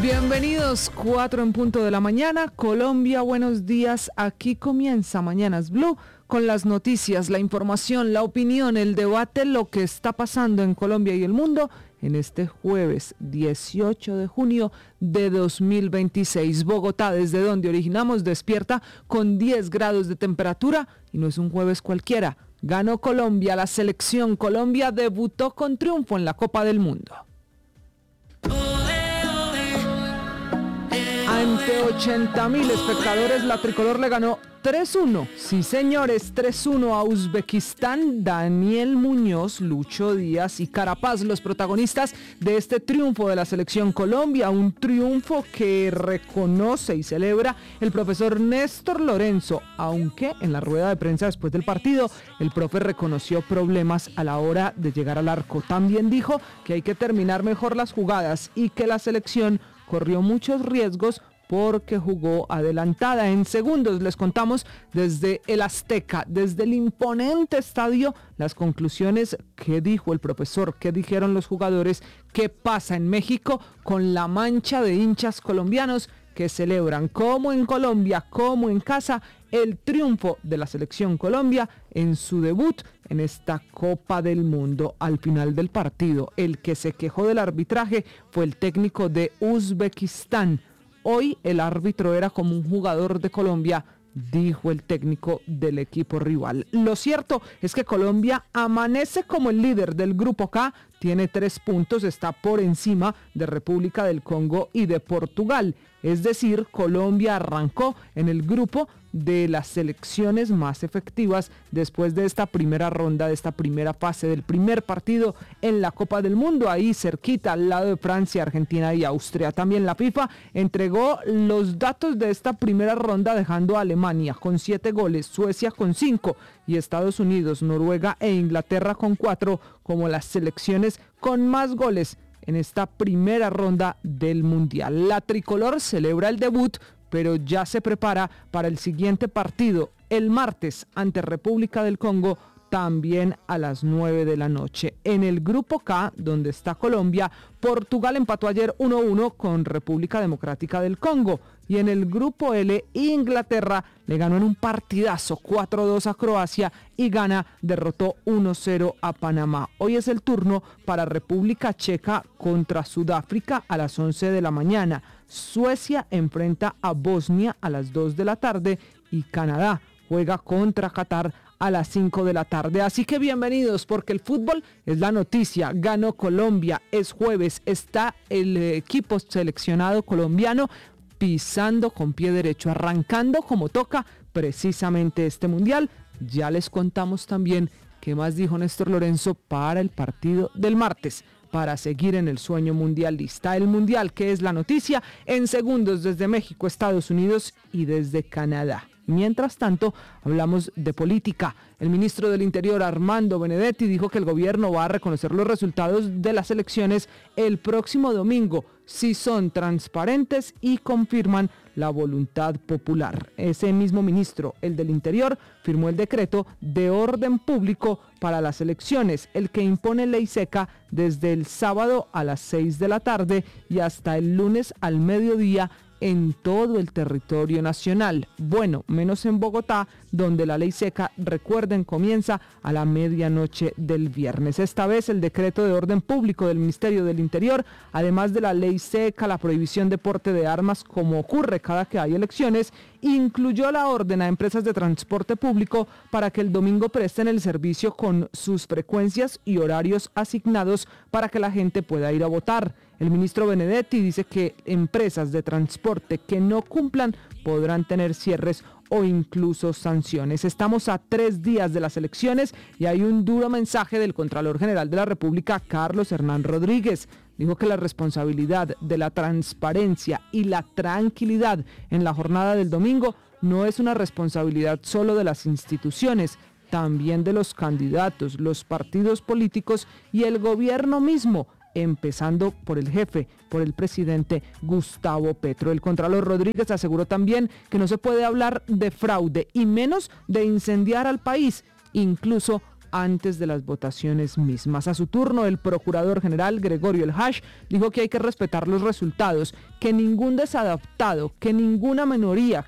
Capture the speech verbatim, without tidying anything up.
Bienvenidos, cuatro en punto de la mañana. Colombia, buenos días. Aquí comienza Mañanas Blue con las noticias, la información, la opinión, el debate, lo que está pasando en Colombia y el mundo en este jueves dieciocho de junio de dos mil veintiséis. Bogotá, desde donde originamos, despierta con diez grados de temperatura y no es un jueves cualquiera. Ganó Colombia, la selección Colombia debutó con triunfo en la Copa del Mundo. Ante ochenta mil espectadores, la tricolor le ganó tres uno. Sí, señores, tres uno a Uzbekistán. Daniel Muñoz, Lucho Díaz y Carapaz, los protagonistas de este triunfo de la selección Colombia. Un triunfo que reconoce y celebra el profesor Néstor Lorenzo, aunque en la rueda de prensa después del partido, el profe reconoció problemas a la hora de llegar al arco. También dijo que hay que terminar mejor las jugadas y que la selección corrió muchos riesgos porque jugó adelantada. En segundos les contamos desde el Azteca, desde el imponente estadio, las conclusiones que dijo el profesor, qué dijeron los jugadores, qué pasa en México con la mancha de hinchas colombianos que celebran, como en Colombia, como en casa, el triunfo de la selección Colombia en su debut en esta Copa del Mundo. Al final del partido, el que se quejó del arbitraje fue el técnico de Uzbekistán. Hoy el árbitro era como un jugador de Colombia, dijo el técnico del equipo rival. Lo cierto es que Colombia amanece como el líder del Grupo K, tiene tres puntos, está por encima de República del Congo y de Portugal. Es decir, Colombia arrancó en el grupo de las selecciones más efectivas después de esta primera ronda, de esta primera fase, del primer partido en la Copa del Mundo, ahí cerquita al lado de Francia, Argentina y Austria. También la FIFA entregó los datos de esta primera ronda, dejando a Alemania con siete goles, Suecia con cinco y Estados Unidos, Noruega e Inglaterra con cuatro como las selecciones con más goles en esta primera ronda del Mundial. La tricolor celebra el debut, pero ya se prepara para el siguiente partido el martes ante República del Congo, también a las nueve de la noche. En el Grupo K, donde está Colombia, Portugal empató ayer uno uno con República Democrática del Congo. Y en el Grupo L, Inglaterra le ganó en un partidazo cuatro dos a Croacia y Ghana derrotó uno cero a Panamá. Hoy es el turno para República Checa contra Sudáfrica a las once de la mañana. Suecia enfrenta a Bosnia a las dos de la tarde y Canadá juega contra Qatar a las cinco de la tarde. Así que bienvenidos, porque el fútbol es la noticia. Ganó Colombia, es jueves, está el equipo seleccionado colombiano pisando con pie derecho, arrancando como toca precisamente este mundial. Ya les contamos también qué más dijo Néstor Lorenzo para el partido del martes, para seguir en el sueño mundialista. El mundial, que es la noticia, en segundos desde México, Estados Unidos y desde Canadá. Mientras tanto, hablamos de política. El ministro del Interior, Armando Benedetti, dijo que el gobierno va a reconocer los resultados de las elecciones el próximo domingo, si son transparentes y confirman la voluntad popular. Ese mismo ministro, el del Interior, firmó el decreto de orden público para las elecciones, el que impone ley seca desde el sábado a las seis de la tarde y hasta el lunes al mediodía en todo el territorio nacional. Bueno, menos en Bogotá, donde la ley seca, recuerden, comienza a la medianoche del viernes. Esta vez el decreto de orden público del Ministerio del Interior, además de la ley seca, la prohibición de porte de armas, como ocurre cada que hay elecciones, incluyó la orden a empresas de transporte público para que el domingo presten el servicio con sus frecuencias y horarios asignados para que la gente pueda ir a votar. El ministro Benedetti dice que empresas de transporte que no cumplan podrán tener cierres o incluso sanciones. Estamos a tres días de las elecciones y hay un duro mensaje del Contralor General de la República, Carlos Hernán Rodríguez. Dijo que la responsabilidad de la transparencia y la tranquilidad en la jornada del domingo no es una responsabilidad solo de las instituciones, también de los candidatos, los partidos políticos y el gobierno mismo, empezando por el jefe, por el presidente Gustavo Petro. El Contralor Rodríguez aseguró también que no se puede hablar de fraude y menos de incendiar al país, incluso antes de las votaciones mismas. A su turno, el procurador general Gregorio El Hash dijo que hay que respetar los resultados, que ningún desadaptado, que ninguna minoría